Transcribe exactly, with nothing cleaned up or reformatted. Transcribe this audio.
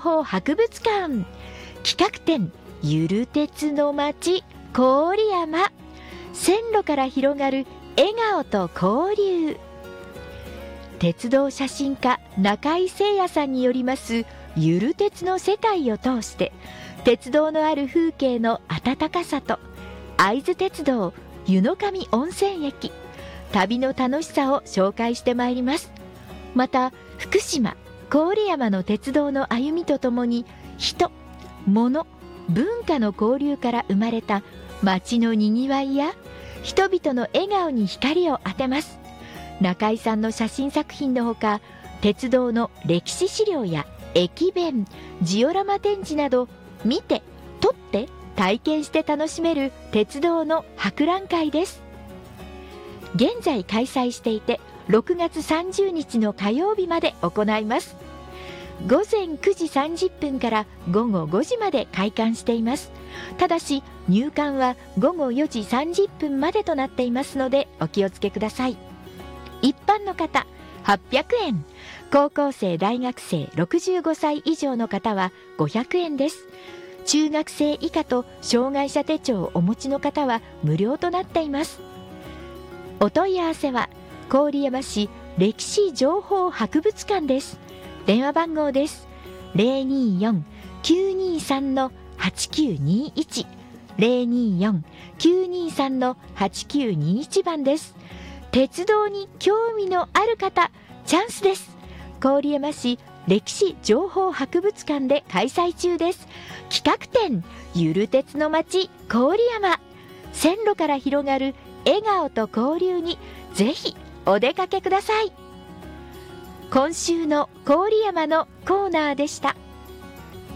報博物館企画展、ゆる鉄の街郡山、線路から広がる笑顔と交流。鉄道写真家中井誠也さんによりますゆる鉄の世界を通して、鉄道のある風景の温かさと会津鉄道湯の上温泉駅、旅の楽しさを紹介してまいります。また福島郡山の鉄道の歩みとともに、人、物、文化の交流から生まれた街のにぎわいや人々の笑顔に光を当てます。中井さんの写真作品のほか、鉄道の歴史資料や駅弁、ジオラマ展示など、見て、撮って、体験して楽しめる鉄道の博覧会です。現在開催していて、ろくがつさんじゅうにちの火曜日まで行います。ごぜんくじさんじゅっぷんからごごごじまで開館しています。ただし入館はごごよじさんじゅっぷんまでとなっていますので、お気をつけください。一般の方はっぴゃくえん、高校生大学生ろくじゅうごさい以上の方はごひゃくえんです。中学生以下と障害者手帳をお持ちの方は無料となっています。お問い合わせは郡山市歴史情報博物館です。電話番号です。 ゼロにーよん きゅうにーさん はちきゅうにいち ゼロにーよん きゅうにーさん はちきゅうにいち 番です。鉄道に興味のある方、チャンスです。郡山市歴史情報博物館で開催中です。企画展、ゆる鉄の街郡山、線路から広がる笑顔と交流にぜひお出かけください。今週の郡山のコーナーでした。